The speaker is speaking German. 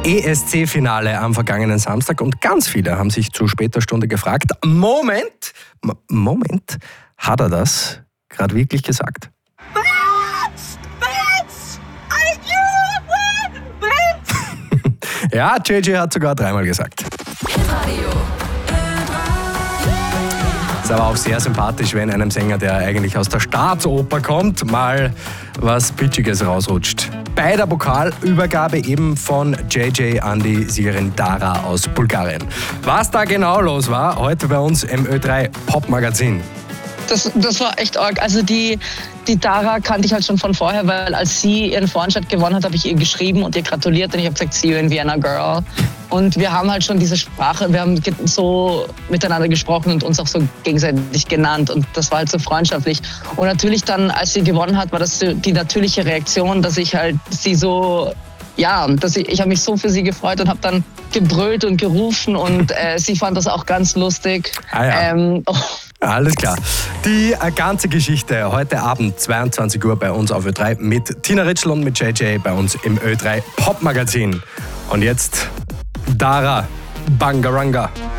ESC-Finale am vergangenen Samstag und ganz viele haben sich zu später Stunde gefragt, Moment, hat er das gerade wirklich gesagt? Ja, JJ hat sogar 3-mal gesagt. Ist aber auch sehr sympathisch, wenn einem Sänger, der eigentlich aus der Staatsoper kommt, mal was Pitchiges rausrutscht. Bei der Pokalübergabe eben von JJ an die Siegerin Dara aus Bulgarien. Was da genau los war, heute bei uns im Ö3 Pop-Magazin. Das war echt arg. Also die Dara kannte ich halt schon von vorher, weil als sie ihren Vorentscheid gewonnen hat, habe ich ihr geschrieben und ihr gratuliert und ich habe gesagt, see you in Vienna, girl. Und wir haben halt schon diese Sprache, wir haben so miteinander gesprochen und uns auch so gegenseitig genannt und das war halt so freundschaftlich. Und natürlich dann, als sie gewonnen hat, war das so die natürliche Reaktion, dass ich halt sie so... Ja, ich habe mich so für sie gefreut und habe dann gebrüllt und gerufen und sie fand das auch ganz lustig. Alles klar. Die ganze Geschichte heute Abend 22 Uhr bei uns auf Ö3 mit Tina Ritschl und mit JJ bei uns im Ö3 Pop Magazin. Und jetzt Dara Bangaranga.